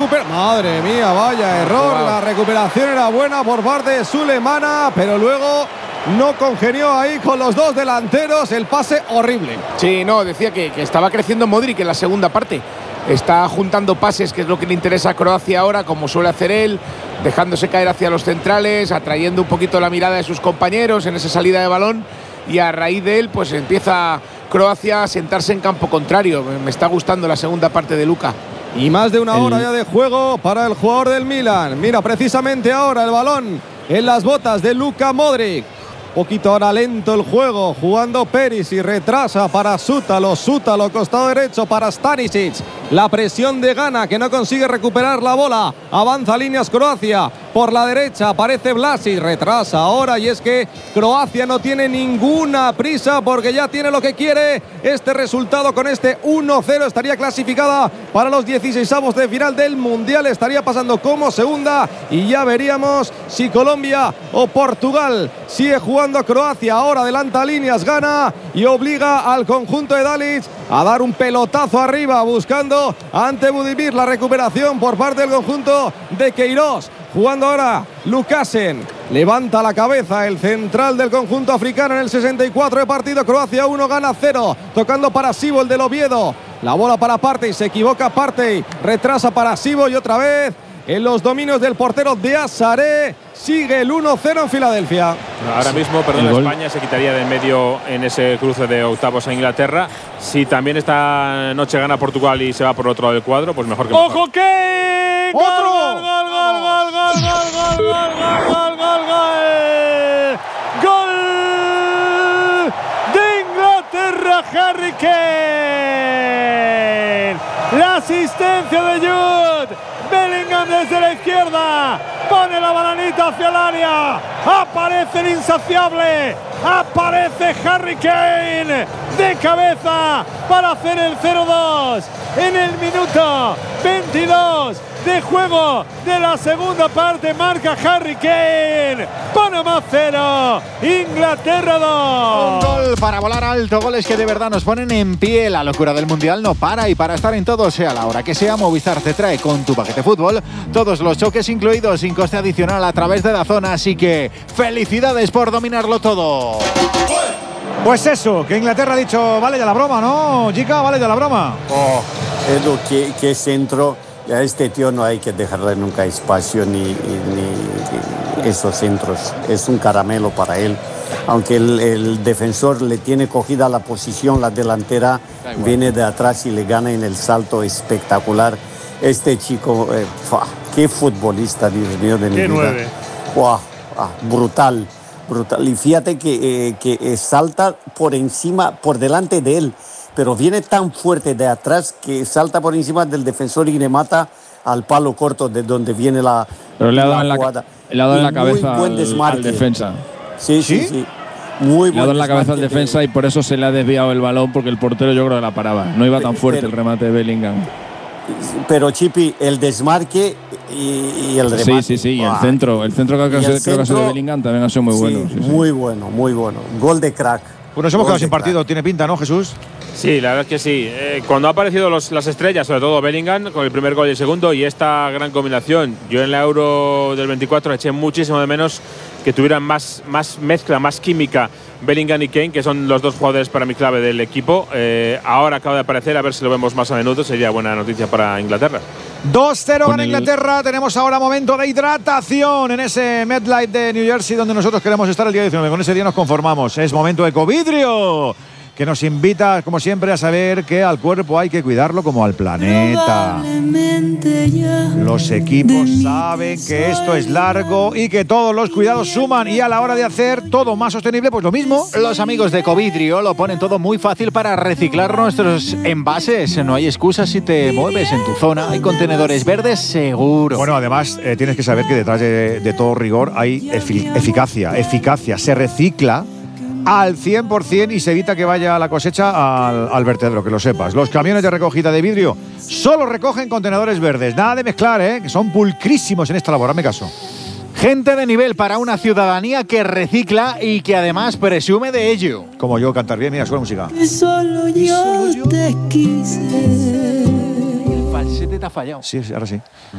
recupera. Madre mía, vaya error. Wow. La recuperación era buena por parte de Sulemana, pero luego no congenió ahí con los dos delanteros. El pase horrible. Sí, no, decía que estaba creciendo Modric en la segunda parte. Está juntando pases, que es lo que le interesa a Croacia ahora, como suele hacer él, dejándose caer hacia los centrales, atrayendo un poquito la mirada de sus compañeros en esa salida de balón, y a raíz de él pues empieza Croacia a sentarse en campo contrario. Me está gustando la segunda parte de Luka. Y más de una hora ya de juego para el jugador del Milan. Mira, precisamente ahora el balón en las botas de Luka Modric. Poquito ahora lento el juego, jugando Perisic, retrasa para Sútalo, costado derecho para Stanisic. La presión de Ghana, que no consigue recuperar la bola. Avanza líneas Croacia, por la derecha aparece Vlasic, retrasa ahora, y es que Croacia no tiene ninguna prisa porque ya tiene lo que quiere. Este resultado con este 1-0 estaría clasificada para los 16avos de final del Mundial, estaría pasando como segunda, y ya veríamos si Colombia o Portugal. Sigue jugando Croacia, ahora adelanta líneas, gana y obliga al conjunto de Dalic a dar un pelotazo arriba, buscando ante Budimir la recuperación por parte del conjunto de Queiroz. Jugando ahora Lukasen, levanta la cabeza el central del conjunto africano en el 64 de partido. Croacia 1, Ghana 0, tocando para Sibo, el del Oviedo. La bola para Partey, se equivoca Partey, retrasa para Sibo y otra vez en los dominios del portero de Azaré. Sigue el 1-0 en Filadelfia. Ahora mismo, España se quitaría de en medio en ese cruce de octavos a Inglaterra. Si también esta noche gana Portugal y se va por otro lado del cuadro, pues mejor que mejor. ¡Ojo que! ¡Otro! ¡Gol! ¡Gol de Inglaterra, Harry Kane! La asistencia de Jude Bellingham desde la izquierda, pone la bananita hacia el área, aparece el insaciable, aparece Harry Kane de cabeza para hacer el 0-2 en el minuto 22 de juego de la segunda parte. Marca Harry Kane, Panamá 0, Inglaterra 2. Un gol para volar alto, goles que de verdad nos ponen en pie. La locura del Mundial no para, y para estar en todo, sea la hora que sea, Movistar te trae con tu paquete fútbol todos los choques incluidos, sin coste adicional, a través de DAZN. Así que felicidades por dominarlo todo. Pues eso, que Inglaterra ha dicho, vale ya la broma, ¿no, chica? Vale ya la broma. Oh, Edu, qué centro. A este tío no hay que dejarle nunca espacio ni esos centros. Es un caramelo para él. Aunque el defensor le tiene cogida la posición, la delantera viene de atrás y le gana en el salto espectacular. Este chico, qué futbolista, Dios mío de mi vida. 9. Brutal. Y fíjate que salta por encima, por delante de él, pero viene tan fuerte de atrás que salta por encima del defensor y le mata al palo corto de donde viene la Pero le ha dado en la cabeza al defensa. Sí. Muy le ha dado en la cabeza al defensa y por eso se le ha desviado el balón, porque el portero yo creo que la paraba. No iba tan fuerte el remate de Bellingham. Pero Chipi, el desmarque y el remate. Sí. Y el centro creo que ha sido de Bellingham también ha sido muy bueno. Sí. Muy bueno. Gol de crack. Pues nos hemos quedado sin partido. Tiene pinta, ¿no, Jesús? Sí, la verdad es que sí. Cuando han aparecido las estrellas, sobre todo Bellingham, con el primer gol y el segundo, y esta gran combinación, yo en la Euro del 24 eché muchísimo de menos que tuvieran más mezcla, más química Bellingham y Kane, que son los dos jugadores para mí clave del equipo. Ahora acaba de aparecer, a ver si lo vemos más a menudo, sería buena noticia para Inglaterra. 2-0 gana Inglaterra. Tenemos ahora momento de hidratación en ese MetLife de New Jersey, donde nosotros queremos estar el día 19. Con ese día nos conformamos. Es momento de Ecovidrio, que nos invita, como siempre, a saber que al cuerpo hay que cuidarlo como al planeta. Los equipos saben que esto es largo y que todos los cuidados suman, y a la hora de hacer todo más sostenible, pues lo mismo. Los amigos de Ecovidrio lo ponen todo muy fácil para reciclar nuestros envases. No hay excusa si te mueves en tu zona. Hay contenedores verdes seguro. Bueno, además, tienes que saber que detrás de todo rigor hay eficacia. Se recicla al 100% y se evita que vaya la cosecha al vertedero, que lo sepas. Los camiones de recogida de vidrio solo recogen contenedores verdes. Nada de mezclar, que son pulcrísimos en esta labor. Hazme caso. Gente de nivel para una ciudadanía que recicla y que además presume de ello. Como yo cantar bien, mira, suena música. Solo yo te quise. El falsete te ha fallado. Sí, ahora sí.